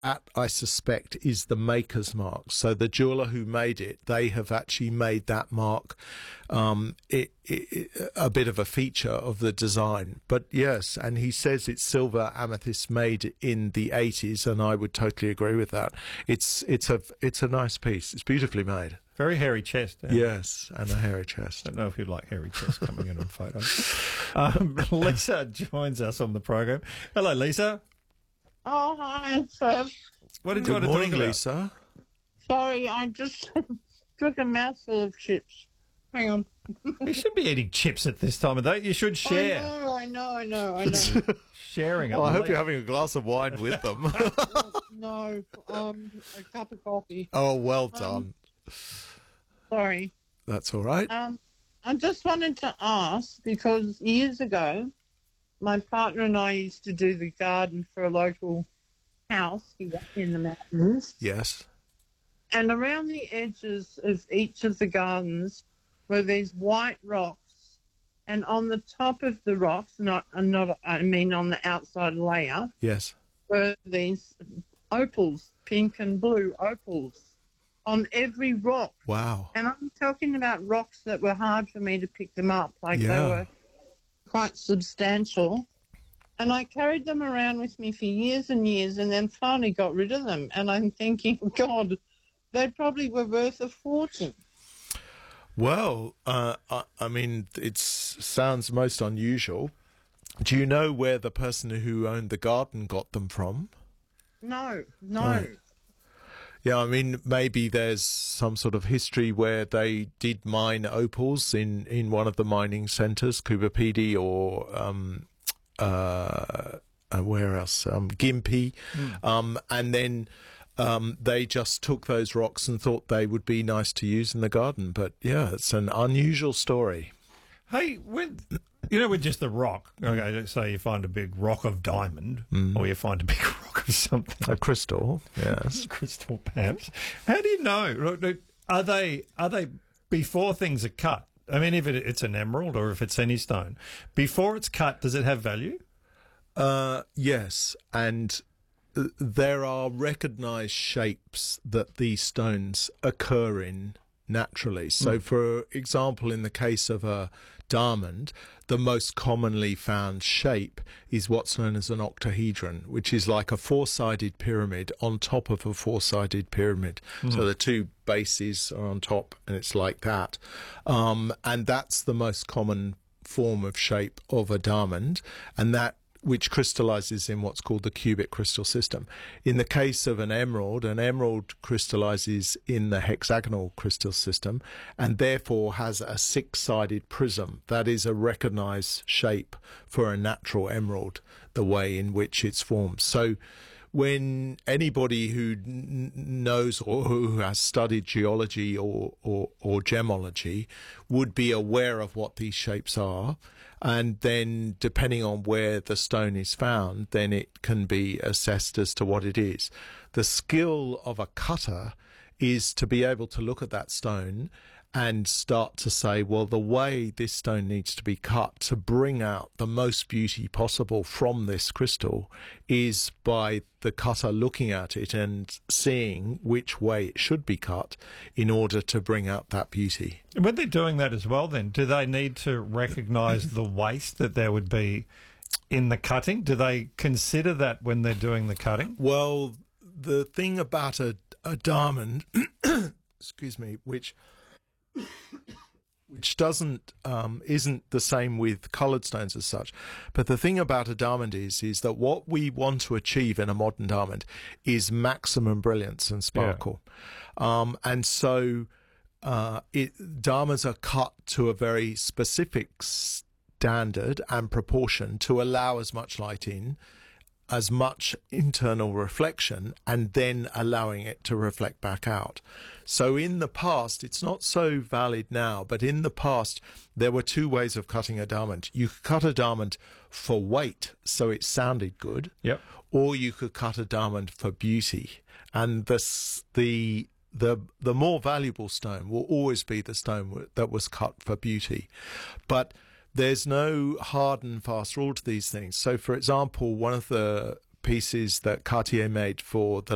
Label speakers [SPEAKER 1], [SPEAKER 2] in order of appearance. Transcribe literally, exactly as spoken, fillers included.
[SPEAKER 1] at, I suspect, is the maker's mark. So the jeweler who made it, they have actually made that mark um, it, it, a bit of a feature of the design. But yes, and he says it's silver amethyst made in the eighties, and I would totally agree with that. It's it's a it's a nice piece. It's beautifully made.
[SPEAKER 2] Very hairy chest. Eh?
[SPEAKER 1] Yes, and a hairy chest.
[SPEAKER 2] I don't know if you'd like hairy chest coming in on photos. Um, Lisa joins us on the program. Hello, Lisa.
[SPEAKER 3] Oh, hi, Trev.
[SPEAKER 2] What did you
[SPEAKER 1] Good
[SPEAKER 2] want to
[SPEAKER 1] morning,
[SPEAKER 2] talk about?
[SPEAKER 1] Lisa.
[SPEAKER 3] Sorry, I just took a mouthful of chips. Hang on.
[SPEAKER 2] You should be eating chips at this time of day. You should share.
[SPEAKER 3] I know, I know, I know, I know.
[SPEAKER 2] Sharing.
[SPEAKER 1] Well, I hope
[SPEAKER 2] late.
[SPEAKER 1] you're having a glass of wine with them.
[SPEAKER 3] No, um, a cup of coffee.
[SPEAKER 1] Oh, well done.
[SPEAKER 3] Sorry.
[SPEAKER 1] That's all right.
[SPEAKER 3] Um, I just wanted to ask, because years ago, my partner and I used to do the garden for a local house here in the mountains.
[SPEAKER 1] Yes.
[SPEAKER 3] And around the edges of each of the gardens were these white rocks. And on the top of the rocks, not, not I mean on the outside layer,
[SPEAKER 1] Yes.
[SPEAKER 3] were these opals, pink and blue opals, on every rock.
[SPEAKER 1] Wow.
[SPEAKER 3] And I'm talking about rocks that were hard for me to pick them up. Like
[SPEAKER 1] Yeah.
[SPEAKER 3] they were quite substantial. And I carried them around with me for years and years and then finally got rid of them. And I'm thinking, God, they probably were worth a fortune.
[SPEAKER 1] Well, uh, I, I mean, it sounds most unusual. Do you know where the person who owned the garden got them from?
[SPEAKER 3] No, no.
[SPEAKER 1] Right. Yeah, I mean, maybe there's some sort of history where they did mine opals in, in one of the mining centres, Coober Pedy or um, uh, uh, where else? Um, Gympie. Mm. Um, and then um, they just took those rocks and thought they would be nice to use in the garden. But yeah, it's an unusual story.
[SPEAKER 2] Hey, when, you know, with just the rock, okay, let's say you find a big rock of diamond,
[SPEAKER 1] Mm.
[SPEAKER 2] or you find a big rock of something.
[SPEAKER 1] A crystal, yes.
[SPEAKER 2] Crystal, perhaps. How do you know? Are they, are they before things are cut? I mean, if it, it's an emerald or if it's any stone, before it's cut, does it have value?
[SPEAKER 1] Uh, yes, and uh, there are recognised shapes that these stones occur in naturally. So, mm. for example, in the case of a diamond, the most commonly found shape is what's known as an octahedron, which is like a four-sided pyramid on top of a four-sided pyramid. Mm. So the two bases are on top, and it's like that. Um, and that's the most common form of shape of a diamond, and that which crystallizes in what's called the cubic crystal system. In the case of an emerald, an emerald crystallizes in the hexagonal crystal system and therefore has a six-sided prism. That is a recognized shape for a natural emerald, the way in which it's formed. So when anybody who n- knows or who has studied geology or, or, or gemology would be aware of what these shapes are, and then depending on where the stone is found, then it can be assessed as to what it is. The skill of a cutter is to be able to look at that stone and start to say, well, the way this stone needs to be cut to bring out the most beauty possible from this crystal is by the cutter looking at it and seeing which way it should be cut in order to bring out that beauty.
[SPEAKER 2] When they're doing that as well, then, do they need to recognise the waste that there would be in the cutting? Do they consider that when they're doing the cutting?
[SPEAKER 1] Well, the thing about a, a diamond, excuse me, which... which doesn't um, isn't the same with coloured stones as such. But the thing about a diamond is is that what we want to achieve in a modern diamond is maximum brilliance and sparkle. Yeah. Um, and so uh, it, diamonds are cut to a very specific standard and proportion to allow as much light in, as much internal reflection, and then allowing it to reflect back out. So in the past, it's not so valid now, but in the past, there were two ways of cutting a diamond. You could cut a diamond for weight, so it sounded good,
[SPEAKER 2] yep.
[SPEAKER 1] or you could cut a diamond for beauty. And this, the the the more valuable stone will always be the stone that was cut for beauty. But there's no hard and fast rule to these things. So, for example, one of the pieces that Cartier made for the